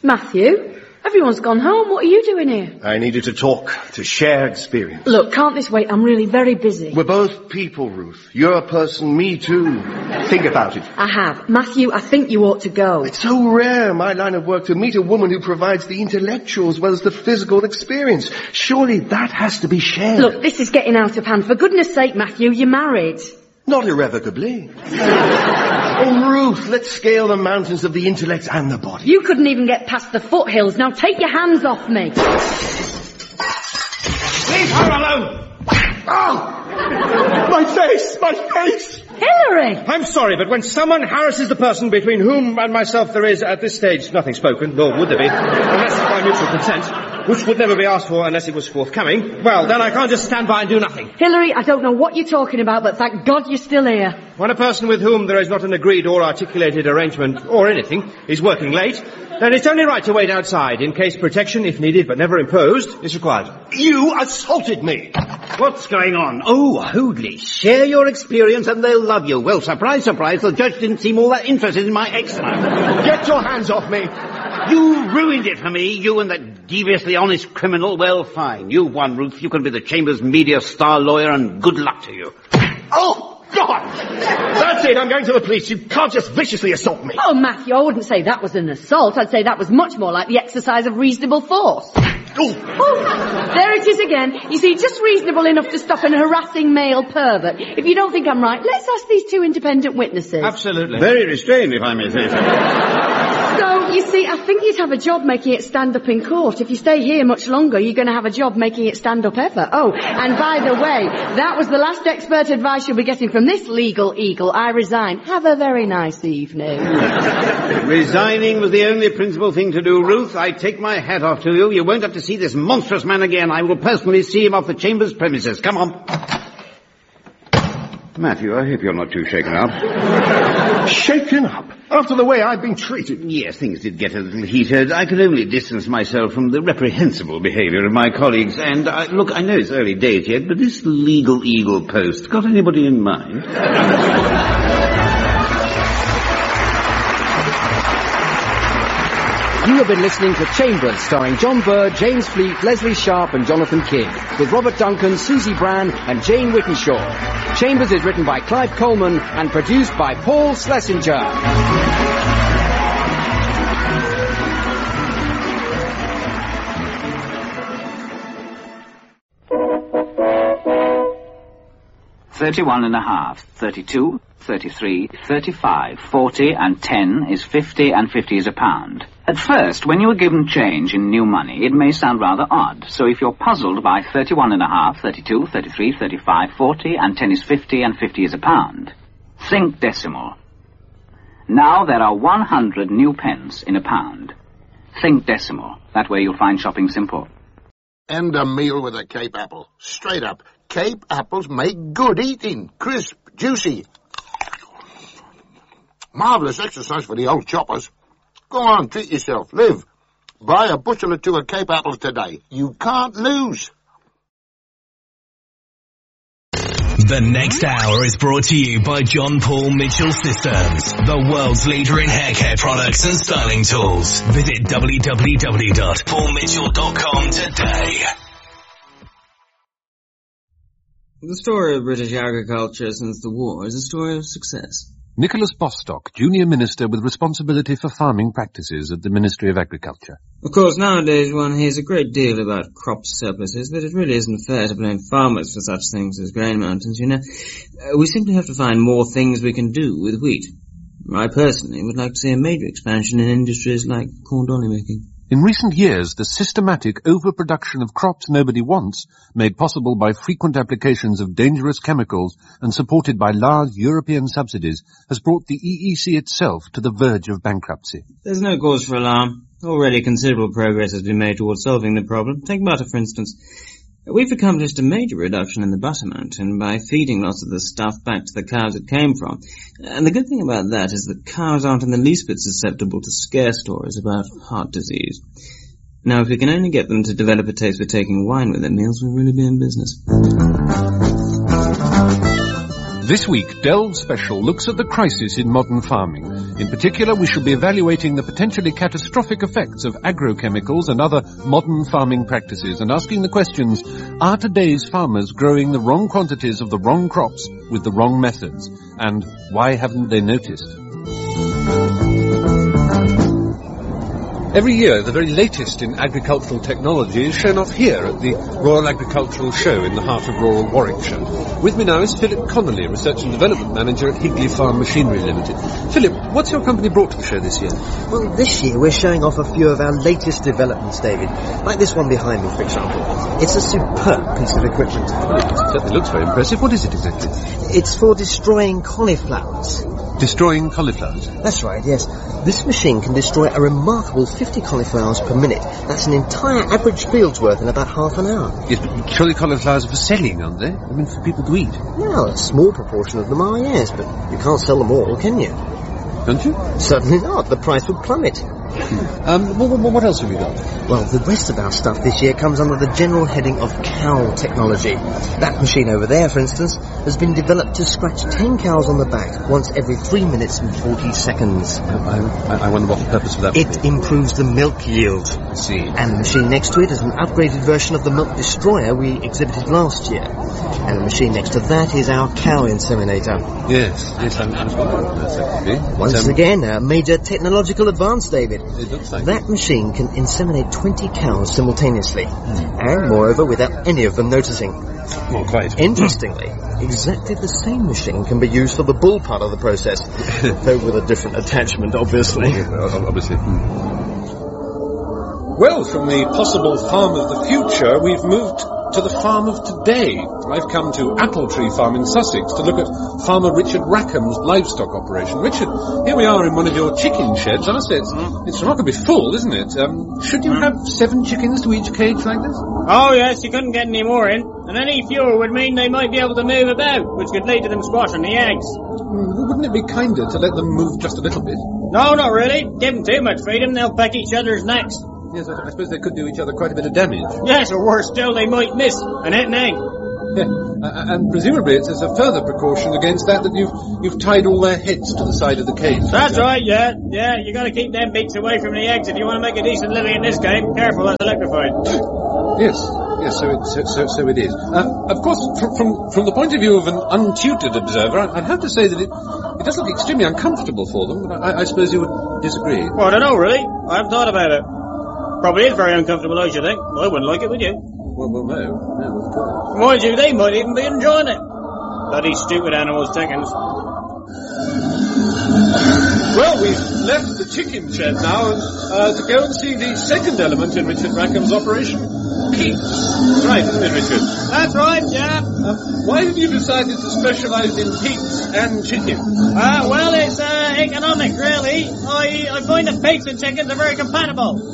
Matthew, everyone's gone home. What are you doing here? I needed to talk, to share experience. Look, can't this wait? I'm really very busy. We're both people, Ruth. You're a person, me too. Think about it. I have. Matthew, I think you ought to go. It's so rare in my line of work to meet a woman who provides the intellectual as well as the physical experience. Surely that has to be shared. Look, this is getting out of hand. For goodness sake, Matthew, you're married. Not irrevocably. Oh, Ruth, let's scale the mountains of the intellect and the body. You couldn't even get past the foothills. Now take your hands off me. Leave her alone! Oh! My face! My face! Hillary! I'm sorry, but when someone harasses the person between whom and myself there is, at this stage, nothing spoken, nor would there be, unless it's by mutual consent, which would never be asked for unless it was forthcoming, well, then I can't just stand by and do nothing. Hillary, I don't know what you're talking about, but thank God you're still here. When a person with whom there is not an agreed or articulated arrangement or anything is working late, then it's only right to wait outside in case protection, if needed but never imposed, is required. You assaulted me! What's going on? Oh, Hoadley, share your experience and they'll love you. Well, surprise, surprise, the judge didn't seem all that interested in my eczema. Get your hands off me! You ruined it for me, you and that deviously honest criminal. Well, fine. You've won, Ruth. You can be the Chamber's media star lawyer, and good luck to you. Oh, God! That's it, I'm going to the police. You can't just viciously assault me. Oh, Matthew, I wouldn't say that was an assault. I'd say that was much more like the exercise of reasonable force. Oh, there it is again. You see, just reasonable enough to stop an harassing male pervert. If you don't think I'm right, let's ask these two independent witnesses. Absolutely. Very restrained, if I may say so. So, you see, I think you'd have a job making it stand up in court. If you stay here much longer, you're going to have a job making it stand up ever. Oh, and by the way, that was the last expert advice you'll be getting from this legal eagle. I resign. Have a very nice evening. Resigning was the only principal thing to do, Ruth. I take my hat off to you. You won't have to see this monstrous man again. I will personally see him off the Chamber's premises. Come on. Matthew, I hope you're not too shaken up. Shaken up? After the way I've been treated? Yes, things did get a little heated. I could only distance myself from the reprehensible behaviour of my colleagues. And, look, I know it's early days yet, but this legal eagle post, got anybody in mind? You have been listening to Chambers, starring John Bird, James Fleet, Leslie Sharp and Jonathan King, with Robert Duncan, Susie Brand and Jane Whittenshaw. Chambers is written by Clive Coleman and produced by Paul Schlesinger. $31.5, 32, 33, 35, 40 and 10 is 50 and 50 is a pound. At first, when you are given change in new money, it may sound rather odd. So if you're puzzled by 31.5, 32, 33, 35, 40 and 10 is 50 and 50 is a pound, think decimal. Now there are 100 new pence in a pound. Think decimal. That way you'll find shopping simple. And a meal with a Cape apple. Straight up. Cape apples make good eating. Crisp, juicy. Marvellous exercise for the old choppers. Go on, treat yourself. Live. Buy a bushel or two of Cape apples today. You can't lose. The next hour is brought to you by John Paul Mitchell Systems, the world's leader in hair care products and styling tools. Visit www.paulmitchell.com today. The story of British agriculture since the war is a story of success. Nicholas Bostock, Junior Minister with responsibility for farming practices at the Ministry of Agriculture. Of course, nowadays one hears a great deal about crop surpluses, but it really isn't fair to blame farmers for such things as grain mountains, you know. We simply have to find more things we can do with wheat. I personally would like to see a major expansion in industries like corn dolly making. In recent years, the systematic overproduction of crops nobody wants, made possible by frequent applications of dangerous chemicals and supported by large European subsidies, has brought the EEC itself to the verge of bankruptcy. There's no cause for alarm. Already considerable progress has been made towards solving the problem. Take butter, for instance. We've accomplished a major reduction in the butter mountain by feeding lots of the stuff back to the cows it came from. And the good thing about that is that cows aren't in the least bit susceptible to scare stories about heart disease. Now, if we can only get them to develop a taste for taking wine with their meals, we'll really be in business. This week, Delve Special looks at the crisis in modern farming. In particular, we shall be evaluating the potentially catastrophic effects of agrochemicals and other modern farming practices and asking the questions, are today's farmers growing the wrong quantities of the wrong crops with the wrong methods? And why haven't they noticed? Every year, the very latest in agricultural technology is shown off here at the Royal Agricultural Show in the heart of rural Warwickshire. With me now is Philip Connolly, Research and Development Manager at Higley Farm Machinery Limited. Philip, what's your company brought to the show this year? Well, this year we're showing off a few of our latest developments, David. Like this one behind me, for example. It's a superb piece of equipment. It certainly looks very impressive. What is it exactly? It's for destroying cauliflowers. Destroying cauliflowers? That's right, yes. This machine can destroy a remarkable 50 cauliflowers per minute. That's an entire average field's worth in about half an hour. Yes, but surely cauliflowers are for selling, aren't they? I mean, for people to eat. Well, a small proportion of them are, yes, but you can't sell them all, can you? Can't you? Certainly not. The price would plummet. What else have you got? Well, the rest of our stuff this year comes under the general heading of cow technology. That machine over there, for instance, has been developed to scratch 10 cows on the back once every 3 minutes and 40 seconds. I wonder what the purpose of that would be. It improves the milk yield. I see. And the machine next to it is an upgraded version of the milk destroyer we exhibited last year. And the machine next to that is our cow inseminator. Yes, I'm wondering. Once again, a major technological advance, David. It looks like that machine can inseminate 20 cows simultaneously, and moreover without any of them noticing. Well, quite. Interestingly, exactly the same machine can be used for the bull part of the process, though with a different attachment, obviously. Obviously. Well, from the possible farm of the future, we've moved to the farm of today. I've come to Appletree Farm in Sussex to look at farmer Richard Rackham's livestock operation. Richard, here we are in one of your chicken sheds. I must say, it's remarkably full, isn't it? Should you have 7 chickens to each cage like this? Oh, yes, you couldn't get any more in. And any fewer would mean they might be able to move about, which could lead to them squashing the eggs. Wouldn't it be kinder to let them move just a little bit? No, not really. Give them too much freedom, they'll peck each other's necks. Yes, I suppose they could do each other quite a bit of damage. Yes, or worse still, they might miss and hit an egg. Yeah, and presumably it's as a further precaution against that you've tied all their heads to the side of the cage. That's right, yeah, you gotta keep them beaks away from the eggs if you want to make a decent living in this game. Careful, that's electrified. Yes, so it is. Of course, from the point of view of an untutored observer, I'd have to say that it does look extremely uncomfortable for them, but I suppose you would disagree. Well, I don't know, really. I haven't thought about it. Probably is very uncomfortable, I should think. I wouldn't like it, would you? Well, no, of course. Mind you, they might even be enjoying it. Bloody stupid animals, chickens. Well, we've left the chicken shed now to go and see the second element in Richard Rackham's operation. Peats. That's right, isn't it, Richard? That's right, yeah. Why have you decided to specialise in pigs and chicken? Well, it's economic, really. I find that pigs and chickens are very compatible.